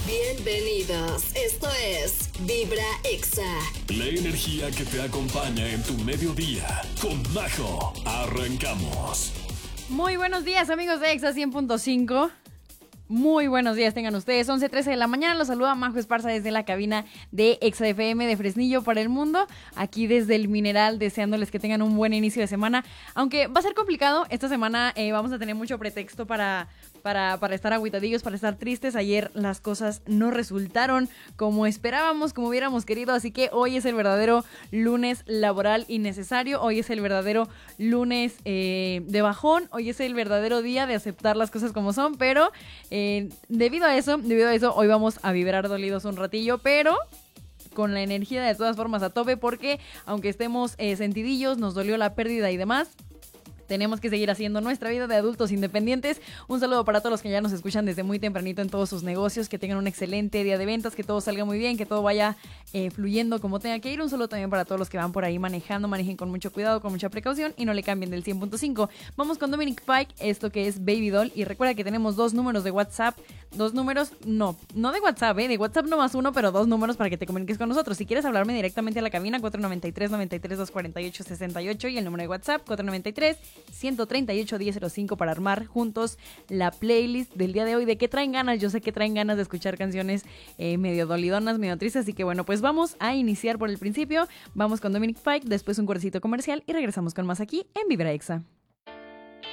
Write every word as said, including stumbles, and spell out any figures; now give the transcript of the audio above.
Bienvenidos, esto es Vibra Exa. La energía que te acompaña en tu mediodía. Con Majo, arrancamos. Muy buenos días, amigos de Exa cien punto cinco. Muy buenos días tengan ustedes, once trece de la mañana, los saluda Majo Esparza desde la cabina de Exa F M de Fresnillo para el mundo, aquí desde el Mineral, deseándoles que tengan un buen inicio de semana, aunque va a ser complicado, esta semana eh, vamos a tener mucho pretexto para, para, para estar agüitadillos, para estar tristes. Ayer las cosas no resultaron como esperábamos, como hubiéramos querido, así que hoy es el verdadero lunes laboral innecesario, hoy es el verdadero lunes eh, de bajón, hoy es el verdadero día de aceptar las cosas como son, pero... Eh, Eh, debido a eso, debido a eso, hoy vamos a vibrar dolidos un ratillo, pero con la energía de todas formas a tope, porque aunque estemos eh, sentidillos, nos dolió la pérdida y demás, tenemos que seguir haciendo nuestra vida de adultos independientes. Un saludo para todos los que ya nos escuchan desde muy tempranito en todos sus negocios, que tengan un excelente día de ventas, que todo salga muy bien, que todo vaya eh, fluyendo como tenga que ir. Un saludo también para todos los que van por ahí manejando, manejen con mucho cuidado, con mucha precaución y no le cambien del cien punto cinco. Vamos con Dominic Fike, esto que es Baby Doll, y recuerda que tenemos dos números de WhatsApp, dos números, no, no de WhatsApp, eh, de WhatsApp no más uno, pero dos números para que te comuniques con nosotros. Si quieres hablarme directamente a la cabina, cuatro nueve tres, nueve tres, dos cuatro ocho, seis ocho y el número de WhatsApp, cuatro nueve tres, uno tres ocho, uno cero cero cinco para armar juntos la playlist del día de hoy. ¿De qué traen ganas? Yo sé que traen ganas de escuchar canciones eh, medio dolidonas, medio tristes, así que bueno, pues vamos a iniciar por el principio. Vamos con Dominic Fike, después un cuercito comercial y regresamos con más aquí en Vibra Exa.